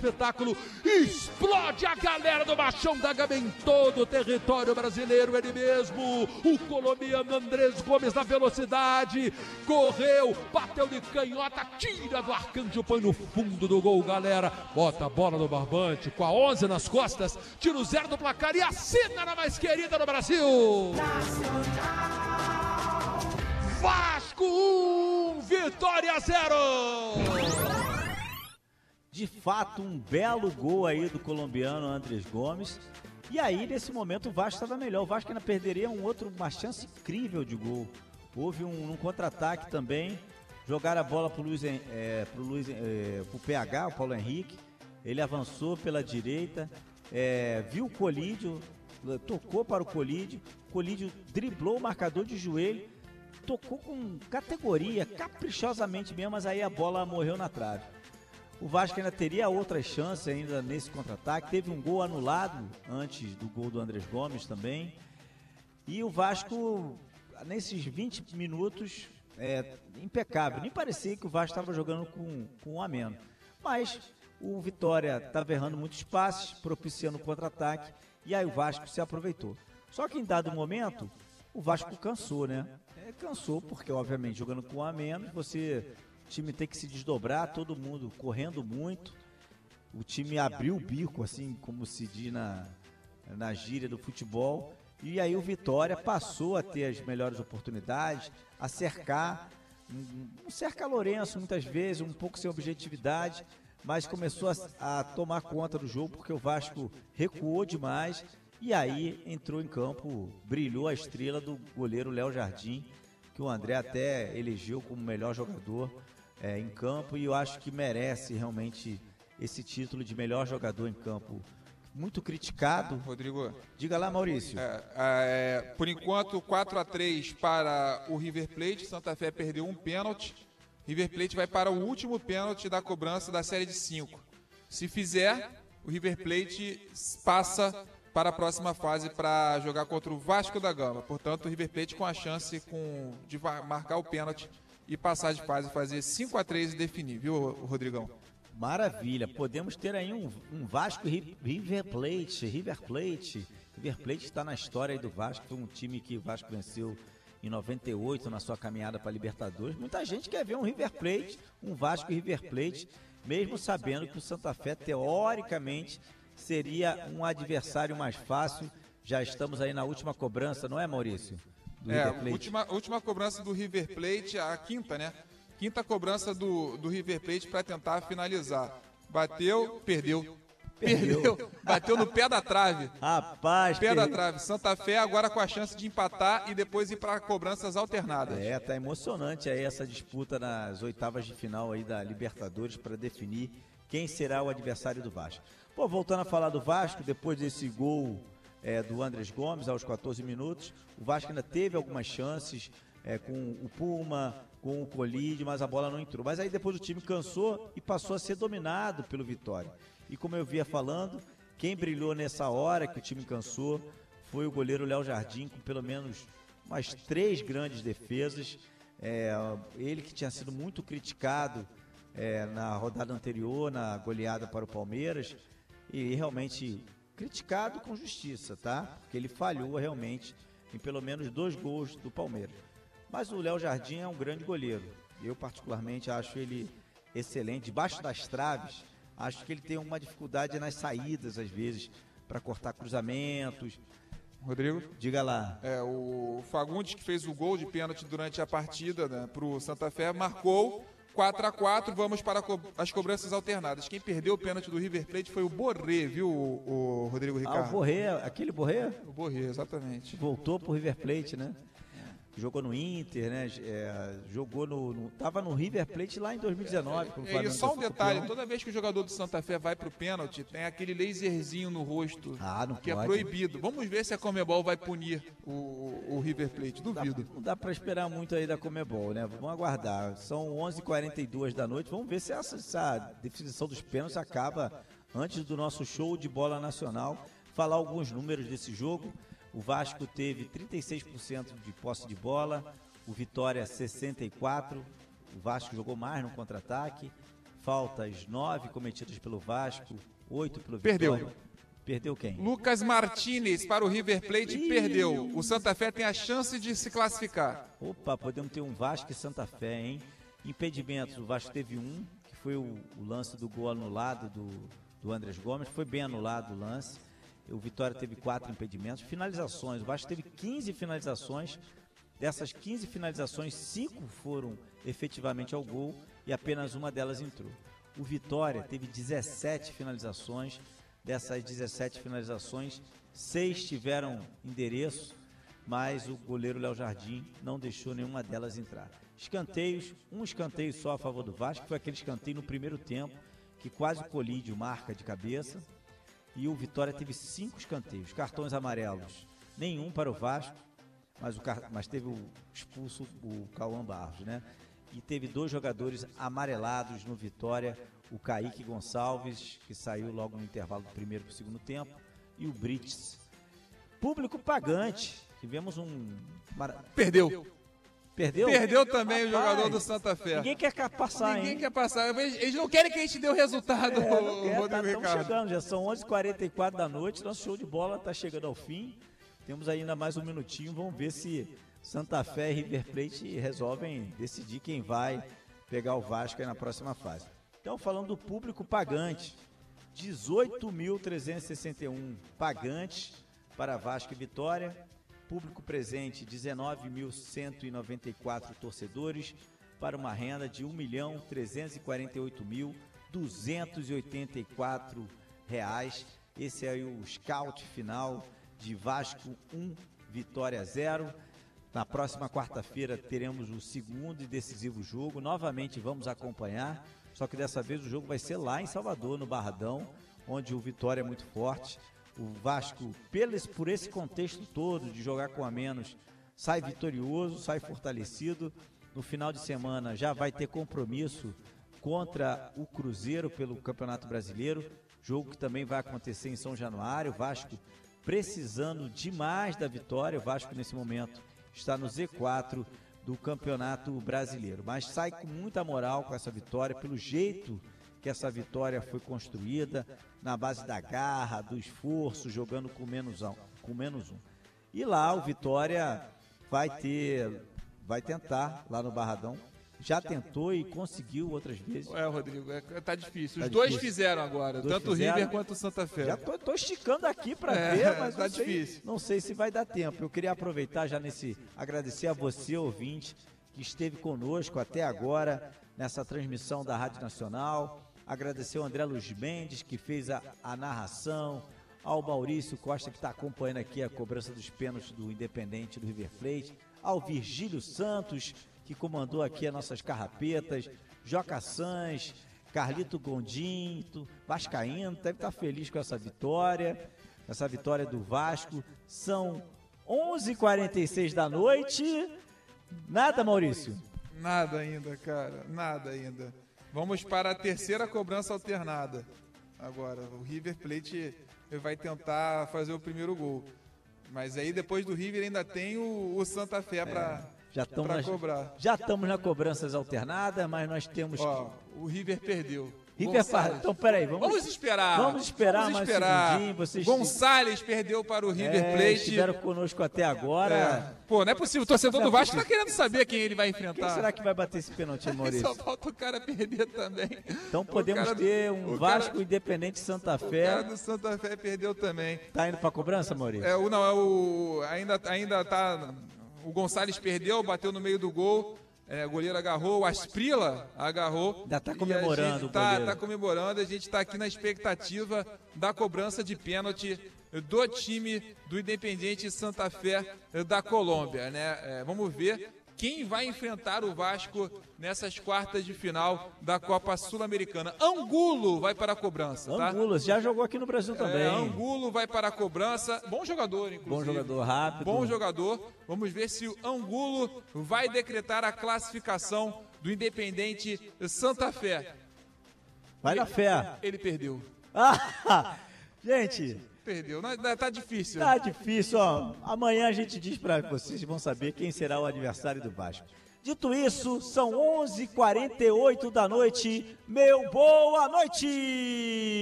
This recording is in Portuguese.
espetáculo. Explode a galera do Machão da Gama em todo o território brasileiro. Ele mesmo, o colombiano Andrés Gomes na velocidade. Correu, bateu de canhota, tira do Arcanjo, põe no fundo do gol, galera. Bota a bola no barbante, com a 11 nas costas, tira o 0 do placar e assina na mais querida do Brasil. Vasco 1, Vitória 0. De fato, um belo gol aí do colombiano Andrés Gomes. E aí, nesse momento, o Vasco estava melhor. O Vasco ainda perderia uma chance incrível de gol. Houve um contra-ataque também. Jogaram a bola pro PH, o Paulo Henrique. Ele avançou pela direita, viu o Colídio, tocou para o Colídio. O Colídio driblou o marcador de joelho, tocou com categoria, caprichosamente mesmo, mas aí a bola morreu na trave. O Vasco ainda teria outras chances ainda nesse contra-ataque. Teve um gol anulado antes do gol do Andrés Gomes também. E o Vasco, nesses 20 minutos, impecável. Nem parecia que o Vasco estava jogando com um a menos. Mas o Vitória estava errando muitos passes, propiciando o contra-ataque. E aí o Vasco se aproveitou. Só que em dado momento, o Vasco cansou, né? Cansou porque, obviamente, jogando com um a menos, o time tem que se desdobrar, todo mundo correndo muito. O time abriu o bico, assim como se diz na gíria do futebol. E aí o Vitória passou a ter as melhores oportunidades, a cercar, um cerca Lourenço muitas vezes, um pouco sem objetividade, mas começou a tomar conta do jogo porque o Vasco recuou demais. E aí entrou em campo, brilhou a estrela do goleiro Léo Jardim, que o André até elegeu como melhor jogador em campo, e eu acho que merece realmente esse título de melhor jogador em campo. Muito criticado. Rodrigo, diga lá, Maurício. Por enquanto, 4-3 para o River Plate. Santa Fé perdeu um pênalti. River Plate vai para o último pênalti da cobrança da série de 5. Se fizer, o River Plate passa para a próxima fase para jogar contra o Vasco da Gama. Portanto, o River Plate com a chance de marcar o pênalti e passar de fase, fazer 5-3 e definir, viu, Rodrigão? Maravilha, podemos ter aí um Vasco River Plate. River Plate está na história aí do Vasco, foi um time que o Vasco venceu em 98 na sua caminhada para a Libertadores. Muita gente quer ver um River Plate, um Vasco e River Plate, mesmo sabendo que o Santa Fé, teoricamente, seria um adversário mais fácil. Já estamos aí na última cobrança, não é, Maurício? Última cobrança do River Plate, a quinta, né? Quinta cobrança do River Plate para tentar finalizar. Bateu, perdeu. Bateu no pé da trave. Rapaz, pé da trave. Santa Fé agora com a chance de empatar e depois ir para cobranças alternadas. Tá emocionante aí essa disputa nas oitavas de final aí da Libertadores para definir quem será o adversário do Vasco. Pô, voltando a falar do Vasco, depois desse gol do Andrés Gomes aos 14 minutos, o Vasco ainda teve algumas chances com o Puma, com o Colídio, mas a bola não entrou. Mas aí depois o time cansou e passou a ser dominado pelo Vitória. E como eu via falando, quem brilhou nessa hora que o time cansou foi o goleiro Léo Jardim, com pelo menos umas 3 grandes defesas. Ele que tinha sido muito criticado na rodada anterior, na goleada para o Palmeiras, e realmente criticado com justiça, tá? Porque ele falhou realmente em pelo menos 2 gols do Palmeiras. Mas o Léo Jardim é um grande goleiro. Eu particularmente acho ele excelente. Debaixo das traves, acho que ele tem uma dificuldade nas saídas, às vezes, para cortar cruzamentos. Rodrigo? Diga lá. O Fagundes, que fez o gol de pênalti durante a partida, né, para o Santa Fé, marcou 4-4, vamos para as cobranças alternadas. Quem perdeu o pênalti do River Plate foi o Borré, viu, o Rodrigo Ricardo? O Borré, aquele Borré? O Borré, exatamente. Voltou pro River Plate, né? Jogou no Inter, né? Tava no River Plate lá em 2019. E só um detalhe, toda vez que o jogador do Santa Fé vai pro pênalti, tem aquele laserzinho no rosto, que é proibido. Vamos ver se a Conmebol vai punir o River Plate, duvido. Não dá pra esperar muito aí da Conmebol, né? Vamos aguardar. São 11h42 da noite, vamos ver se essa definição dos pênaltis acaba antes do nosso show de bola nacional. Falar alguns números desse jogo. O Vasco teve 36% de posse de bola, o Vitória 64%, o Vasco jogou mais no contra-ataque, faltas 9 cometidas pelo Vasco, 8 pelo Perdeu. Vitória. Perdeu quem? Lucas Martinez para o River Plate perdeu. O Santa Fé tem a chance de se classificar. Opa, podemos ter um Vasco e Santa Fé, hein? Impedimentos, o Vasco teve um, que foi o lance do gol anulado do Andrés Gomes, foi bem anulado o lance. O Vitória teve 4 impedimentos. Finalizações, o Vasco teve 15 finalizações. Dessas 15 finalizações, 5 foram efetivamente ao gol e apenas uma delas entrou. O Vitória teve 17 finalizações. Dessas 17 finalizações, 6 tiveram endereço, mas o goleiro Léo Jardim não deixou nenhuma delas entrar. Escanteios, um escanteio só a favor do Vasco, foi aquele escanteio no primeiro tempo, que quase o Colídio marca de cabeça. E o Vitória teve 5 escanteios. Cartões amarelos, nenhum para o Vasco, mas teve o expulso o Cauã Barros, né? E teve 2 jogadores amarelados no Vitória, o Kaique Gonçalves, que saiu logo no intervalo do primeiro para o segundo tempo, e o Brits. Público pagante, tivemos Perdeu. Perdeu? Perdeu também. Rapaz, o jogador do Santa Fé. Ninguém quer passar, Ninguém hein? quer passar. Eles não querem que a gente dê o resultado, Rodrigo Estamos Ricardo. chegando, já são 11h44 da noite, nosso show de bola está chegando ao fim. Temos ainda mais um minutinho, vamos ver se Santa Fé e River Plate resolvem decidir quem vai pegar o Vasco aí na próxima fase. Então, falando do público pagante, 18.361 pagantes para Vasco e Vitória, público presente 19.194 torcedores, para uma renda de R$1.348.284. Esse é o scout final de Vasco 1, Vitória 0. Na próxima quarta-feira teremos o segundo e decisivo jogo, novamente vamos acompanhar, só que dessa vez o jogo vai ser lá em Salvador, no Barradão, onde o Vitória é muito forte. O Vasco, por esse contexto todo de jogar com a menos, sai vitorioso, sai fortalecido. No final de semana já vai ter compromisso contra o Cruzeiro pelo Campeonato Brasileiro, jogo que também vai acontecer em São Januário. O Vasco precisando demais da vitória. O Vasco nesse momento está no Z4 do Campeonato Brasileiro, mas sai com muita moral com essa vitória, pelo jeito que essa vitória foi construída, na base da garra, do esforço, jogando com menos um. E lá o Vitória vai tentar, lá no Barradão, já tentou e conseguiu outras vezes. Rodrigo, tá difícil. Os Tá dois difícil. Fizeram agora, tanto o River quanto o Santa Fé. Já tô esticando aqui para ver, mas tá difícil. Não sei se vai dar tempo. Eu queria aproveitar já agradecer a você, ouvinte, que esteve conosco até agora nessa transmissão da Rádio Nacional. Agradecer ao André Luiz Mendes, que fez a narração, ao Maurício Costa, que está acompanhando aqui a cobrança dos pênaltis do Independente do River Plate, ao Virgílio Santos, que comandou aqui as nossas carrapetas, Joca Sans, Carlito Gondim, Vascaíno, deve estar feliz com essa vitória do Vasco. São 11h46 da noite. Nada, Maurício? Nada ainda, cara, nada ainda. Vamos para a terceira cobrança alternada. Agora, o River Plate vai tentar fazer o primeiro gol. Mas aí depois do River ainda tem o Santa Fé para cobrar. Já estamos na cobranças alternadas, mas nós temos o River perdeu. Então, peraí, vamos esperar mais um segundinho. Gonçalves perdeu para o River Plate. Estiveram conosco até agora. Não é possível. O torcedor do Vasco está querendo saber quem ele vai enfrentar. Quem será que vai bater esse pênalti, Maurício? Só falta o cara perder também. Então podemos ter um Vasco Independente Santa Fé. O cara do Santa Fé perdeu também. Tá indo para cobrança, Maurício? Ainda tá. O Gonçalves perdeu, bateu no meio do gol. O goleiro agarrou, o Asprila agarrou. Ainda está comemorando o goleiro. Tá comemorando, a gente está aqui na expectativa da cobrança de pênalti do time do Independiente Santa Fé da Colômbia, né? Vamos ver quem vai enfrentar o Vasco nessas quartas de final da Copa Sul-Americana. Angulo vai para a cobrança, tá? Angulo, já jogou aqui no Brasil também. Angulo vai para a cobrança. Bom jogador, inclusive. Bom jogador, rápido. Bom jogador. Vamos ver se o Angulo vai decretar a classificação do Independente Santa Fé. Vai na fé. Ele perdeu. Gente... Perdeu. Tá difícil. Tá difícil, ó. Amanhã a gente diz pra vocês, vão saber quem será o adversário do Vasco. Dito isso, são 11h48 da noite. Meu boa noite!